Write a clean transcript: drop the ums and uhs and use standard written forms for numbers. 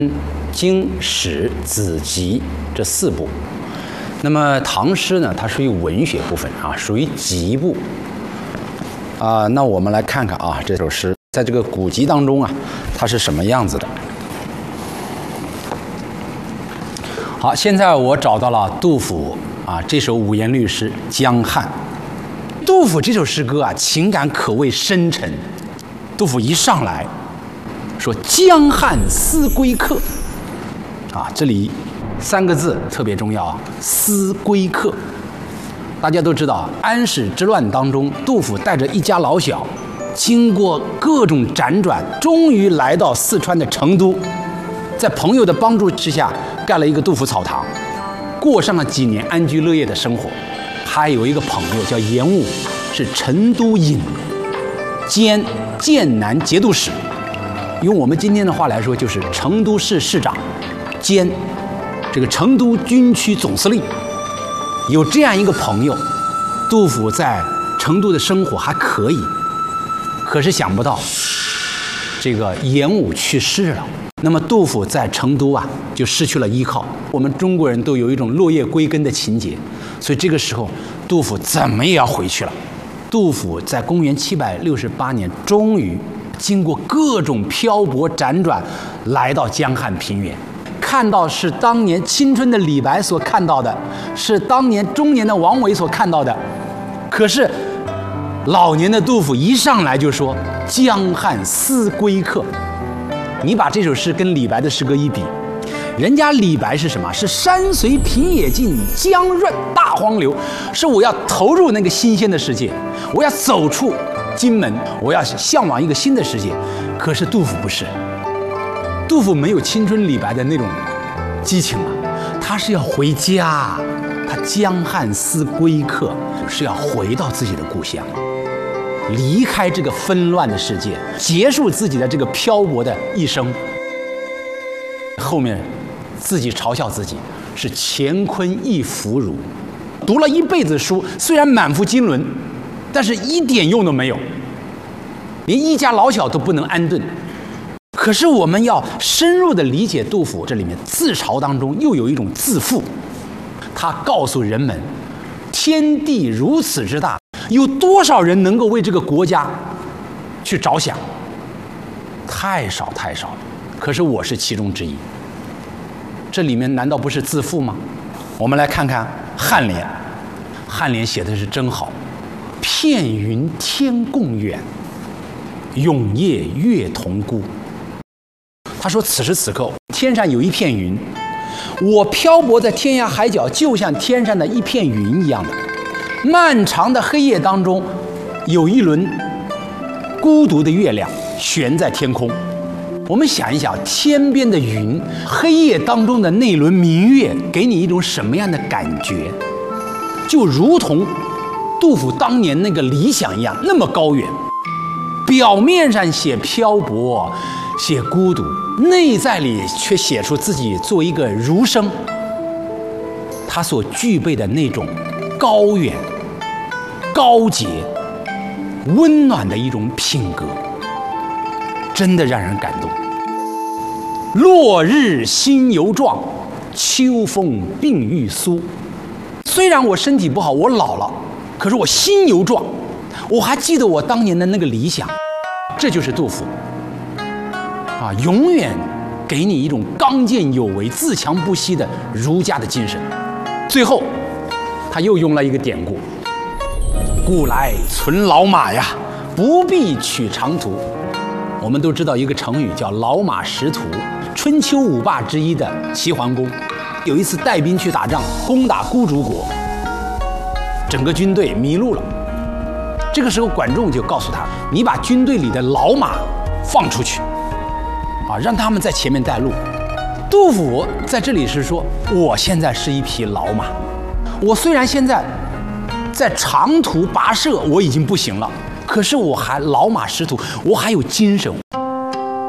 经、史、子集这4部。那么唐诗呢，它属于文学部分啊，属于集部。那我们来看看啊，这首诗在这个古籍当中啊，它是什么样子的。好，现在我找到了杜甫这首五言律诗《江汉》。杜甫这首诗歌情感可谓深沉。杜甫一上来说“江汉思归客”，这里3个字特别重要啊，“思归客”。大家都知道，安史之乱当中，杜甫带着一家老小，经过各种辗转，终于来到四川的成都，在朋友的帮助之下，盖了一个杜甫草堂，过上了几年安居乐业的生活。还有一个朋友叫严武，是成都尹兼剑南节度使，用我们今天的话来说，就是成都市市长兼这个成都军区总司令。有这样一个朋友，杜甫在成都的生活还可以，可是想不到这个严武去世了，那么杜甫在成都就失去了依靠。我们中国人都有一种落叶归根的情节，所以这个时候杜甫怎么也要回去了。杜甫在公元768年终于经过各种漂泊辗转，来到江汉平原，看到是当年青春的李白所看到的，是当年中年的王维所看到的。可是老年的杜甫一上来就说“江汉思归客”。你把这首诗跟李白的诗歌一比，人家李白是什么？是山随平野尽，江润大荒流，是我要投入那个新鲜的世界，我要走出荆门，我要向往一个新的世界。可是杜甫不是，杜甫没有青春李白的那种激情他是要回家，他江汉思归客，是要回到自己的故乡，离开这个纷乱的世界，结束自己的这个漂泊的一生。后面自己嘲笑自己是乾坤一腐儒，读了一辈子书，虽然满腹经纶，但是一点用都没有，连一家老小都不能安顿。可是我们要深入的理解杜甫这里面自嘲当中又有一种自负，他告诉人们，天地如此之大，有多少人能够为这个国家去着想？太少太少了。可是我是其中之一。这里面难道不是自负吗？我们来看看颔联，颔联写的是真好。片云天共远，永夜月同孤。他说此时此刻天上有一片云，我漂泊在天涯海角，就像天上的一片云一样的。漫长的黑夜当中，有一轮孤独的月亮悬在天空。我们想一想，天边的云，黑夜当中的那轮明月，给你一种什么样的感觉？就如同杜甫当年那个理想一样，那么高远。表面上写漂泊，写孤独，内在里却写出自己做一个儒生，他所具备的那种高远、高洁、温暖的一种品格，真的让人感动。落日心犹壮，秋风鬓欲苏。虽然我身体不好，我老了，可是我心犹壮，我还记得我当年的那个理想。这就是杜甫永远给你一种刚健有为、自强不息的儒家的精神。最后他又用了一个典故，故来存老马呀，不必取长途。我们都知道一个成语叫老马识途。春秋5霸之一的齐桓公有一次带兵去打仗，攻打孤竹国，整个军队迷路了。这个时候管仲就告诉他，你把军队里的老马放出去让他们在前面带路。杜甫在这里是说，我现在是一匹老马，我虽然现在在长途跋涉我已经不行了，可是我还老马识途，我还有精神，